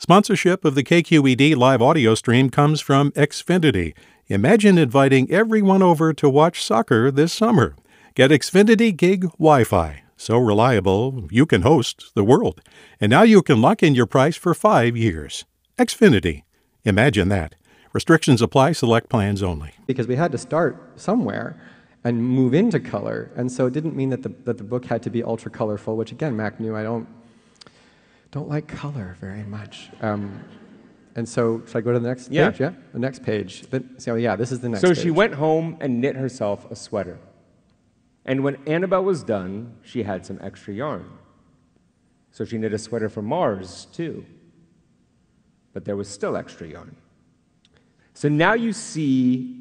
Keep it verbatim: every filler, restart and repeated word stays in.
Sponsorship of the K Q E D live audio stream comes from Xfinity. Imagine inviting everyone over to watch soccer this summer. Get Xfinity Gig Wi-Fi. So reliable, you can host the world. And now you can lock in your price for five years. Xfinity. Imagine that. Restrictions apply. Select plans only. Because we had to start somewhere and move into color. And so it didn't mean that the, that the book had to be ultra colorful, which again, Mac knew I don't, don't like color very much. Um, and so, should I go to the next yeah. page? Yeah, the next page. The, so yeah, this is the next So page. she went home and knit herself a sweater. And when Annabelle was done, she had some extra yarn. So she knit a sweater for Mars, too. But there was still extra yarn. So now you see